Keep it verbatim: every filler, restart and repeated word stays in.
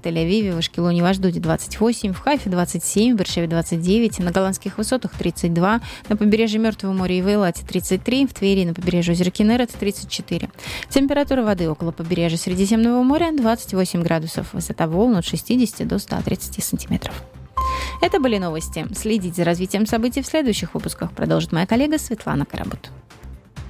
Тель-Авиве, в Ашкелоне, в Ашдоде двадцать восемь, в Хайфе двадцать семь, в Бершеве двадцать девять, на Голландских высотах тридцать два, на побережье Мертвого моря и в Эйлате тридцать три, в Твери на побережье озера Кинерет тридцать четыре. Температура воды около побережья Средиземного моря двадцать восемь градусов, высота волн от шестидесяти до ста тридцати сантиметров. Это были новости. Следить за развитием событий в следующих выпусках продолжит моя коллега Светлана Карабут.